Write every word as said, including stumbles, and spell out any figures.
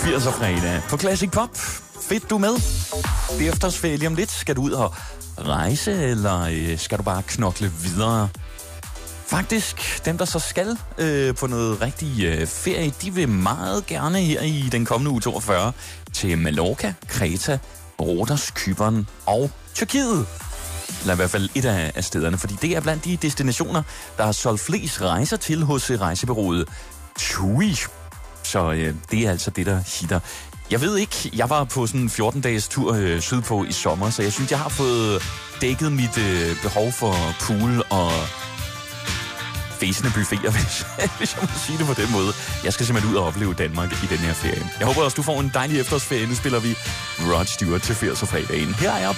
firserne fredag på Classic Pop. Fedt, du er med. Det er efterårsferie lige om lidt. Skal du ud og rejse, eller skal du bare knokle videre? Faktisk, dem der så skal øh, på noget rigtig øh, ferie, de vil meget gerne her i den kommende uge toogfyrre til Mallorca, Kreta, Rhodos, Cypern og Tyrkiet. Eller i hvert fald et af, af stederne, fordi det er blandt de destinationer, der har solgt flest rejser til hos rejsebureauet TUI. Så øh, det er altså det, der hitter. Jeg ved ikke, jeg var på sådan en fjorten-dages tur øh, sydpå i sommer, så jeg synes, jeg har fået dækket mit øh, behov for pool og fæsende buffeter, hvis, hvis jeg må sige det på den måde. Jeg skal simpelthen ud og opleve Danmark i den her ferie. Jeg håber også, du får en dejlig efterårsferie. Nu spiller vi Rod Stewart til firserne fredagen. Her er